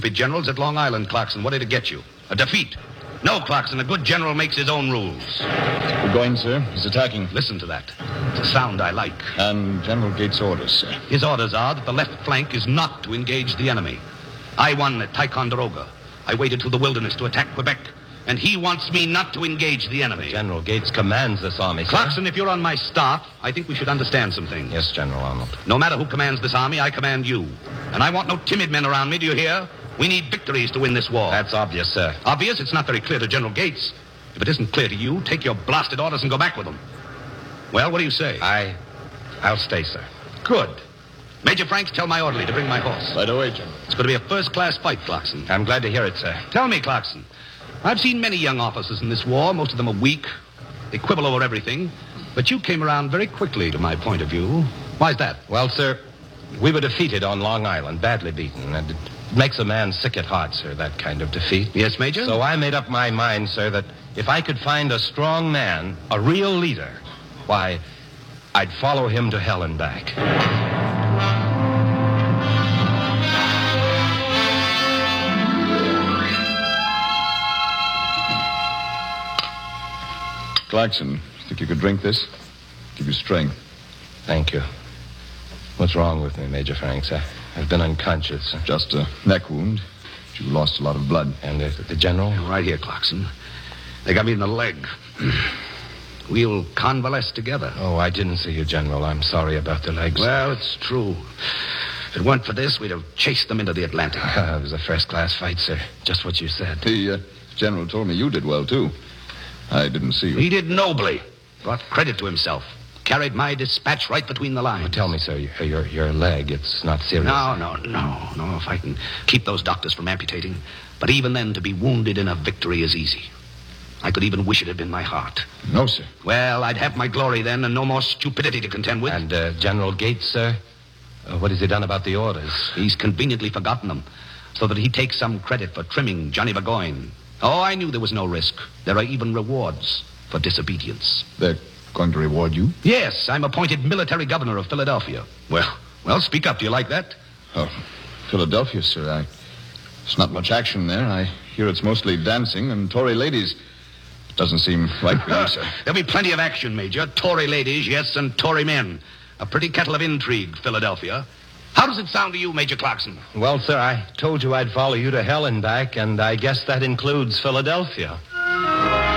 stupid generals at Long Island, Clarkson. What did it get you? A defeat. No, Clarkson, a good general makes his own rules. We're going, sir. He's attacking. Listen to that. It's a sound I like. And General Gates' orders, sir. His orders are that the left flank is not to engage the enemy. I won at Ticonderoga. I waited through the wilderness to attack Quebec. And he wants me not to engage the enemy. General Gates commands this army, sir. Clarkson, if you're on my staff, I think we should understand some things. Yes, General Arnold. No matter who commands this army, I command you. And I want no timid men around me, do you hear? We need victories to win this war. That's obvious, sir. Obvious? It's not very clear to General Gates. If it isn't clear to you, take your blasted orders and go back with them. Well, what do you say? I'll stay, sir. Good. Major Franks, tell my orderly to bring my horse. Right away, General. It's going to be a first-class fight, Clarkson. I'm glad to hear it, sir. Tell me, Clarkson. I've seen many young officers in this war. Most of them are weak. They quibble over everything. But you came around very quickly to my point of view. Why's that? Well, sir, we were defeated on Long Island, badly beaten. And it makes a man sick at heart, sir, that kind of defeat. Yes, Major? So I made up my mind, sir, that if I could find a strong man, a real leader, why, I'd follow him to hell and back. Clarkson, think you could drink this? Give you strength. Thank you. What's wrong with me, Major Franks? I've been unconscious. Just a neck wound. You lost a lot of blood. And the general? Right here, Clarkson. They got me in the leg. We'll convalesce together. Oh, I didn't see you, General. I'm sorry about the legs. Well, it's true. If it weren't for this, we'd have chased them into the Atlantic. It was a first-class fight, sir. Just what you said. The general told me you did well, too. I didn't see you. He did nobly. Brought credit to himself. Carried my dispatch right between the lines. Well, tell me, sir, your leg, it's not serious. No. If I can keep those doctors from amputating. But even then, to be wounded in a victory is easy. I could even wish it had been my heart. No, sir. Well, I'd have my glory then and no more stupidity to contend with. And General Gates, sir? What has he done about the orders? He's conveniently forgotten them, so that he takes some credit for trimming Johnny Burgoyne. Oh, I knew there was no risk. There are even rewards for disobedience. They're going to reward you? Yes, I'm appointed military governor of Philadelphia. Well, speak up. Do you like that? Oh, Philadelphia, sir. There's not much action there. I hear it's mostly dancing and Tory ladies. It doesn't seem right for you, sir. There'll be plenty of action, Major. Tory ladies, yes, and Tory men. A pretty kettle of intrigue, Philadelphia. How does it sound to you, Major Clarkson? Well, sir, I told you I'd follow you to hell and back, and I guess that includes Philadelphia.